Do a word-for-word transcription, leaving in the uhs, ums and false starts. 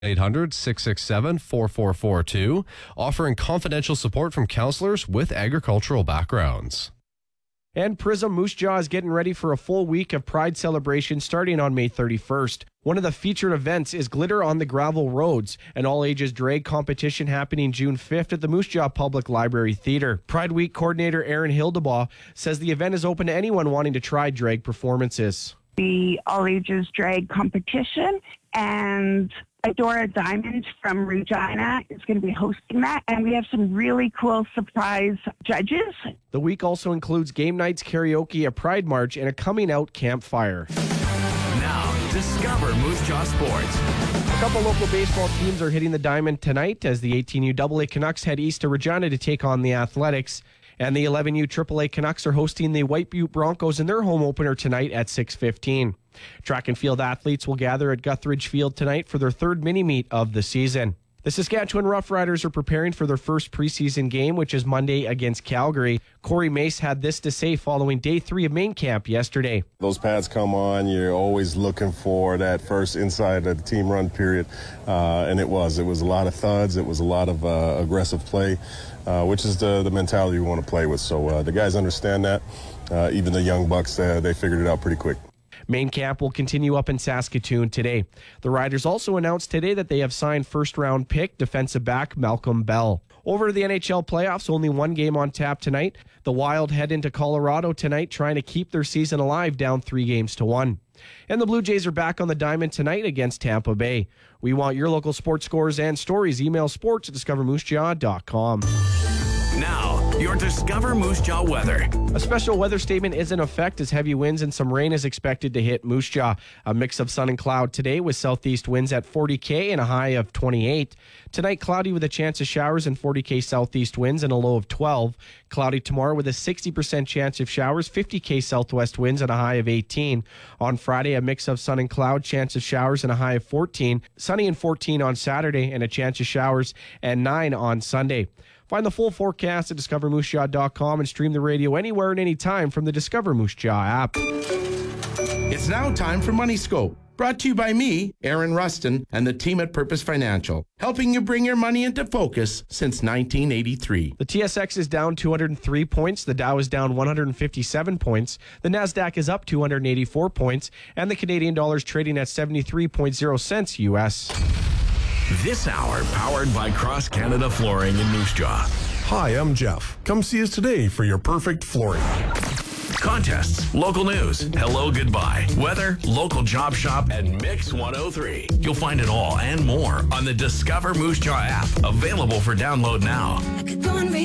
eight hundred, six six seven, four four four two, offering confidential support from counselors with agricultural backgrounds. And Prism Moose Jaw is getting ready for a full week of Pride celebration starting on May thirty-first. One of the featured events is Glitter on the Gravel Roads, an all-ages drag competition happening June fifth at the Moose Jaw Public Library Theatre. Pride Week coordinator Aaron Hildebaugh says the event is open to anyone wanting to try drag performances. The all-ages drag competition, and Adora Diamond from Regina is going to be hosting that, and we have some really cool surprise judges. The week also includes game nights, karaoke, a pride march, and a coming-out campfire. Now, discover Moose Jaw Sports. A couple local baseball teams are hitting the diamond tonight as the eighteen U double A Canucks head east to Regina to take on the Athletics. And the eleven U triple A Canucks are hosting the White Butte Broncos in their home opener tonight at six fifteen. Track and field athletes will gather at Guthridge Field tonight for their third mini-meet of the season. The Saskatchewan Roughriders are preparing for their first preseason game, which is Monday against Calgary. Corey Mace had this to say following day three of main camp yesterday. Those pads come on, you're always looking for that first inside of the team run period, uh, and it was. It was a lot of thuds. It was a lot of uh, aggressive play, uh, which is the, the mentality we want to play with. So uh, the guys understand that. Uh, even the young bucks, uh, they figured it out pretty quick. Main camp will continue up in Saskatoon today. The Riders also announced today that they have signed first-round pick defensive back Malcolm Bell. Over to the N H L playoffs, only one game on tap tonight. The Wild head into Colorado tonight trying to keep their season alive, down three games to one. And the Blue Jays are back on the diamond tonight against Tampa Bay. We want your local sports scores and stories. Email sports at discover moose jaw dot com. Now, your Discover Moose Jaw weather. A special weather statement is in effect as heavy winds and some rain is expected to hit Moose Jaw. A mix of sun and cloud today with southeast winds at forty K and a high of twenty-eight. Tonight, cloudy with a chance of showers and forty K southeast winds and a low of twelve. Cloudy tomorrow with a sixty percent chance of showers, fifty K southwest winds and a high of eighteen. On Friday, a mix of sun and cloud, chance of showers and a high of fourteen. Sunny and fourteen on Saturday and a chance of showers and nine on Sunday. Find the full forecast at discover moose jaw dot com and stream the radio anywhere and anytime from the Discover Moose Jaw app. It's now time for Money Scope, brought to you by me, Aaron Rustin, and the team at Purpose Financial, helping you bring your money into focus since nineteen eighty-three. The T S X is down two hundred three points, the Dow is down one hundred fifty-seven points, the NASDAQ is up two hundred eighty-four points, and the Canadian dollar is trading at seventy-three point zero cents U S. This hour powered by Cross Canada Flooring in Moose Jaw. Hi, I'm Jeff. Come see us today for your perfect flooring. Contests, local news, hello, goodbye, weather, local job shop, and Mix one oh three. You'll find it all and more on the Discover Moose Jaw app, available for download now.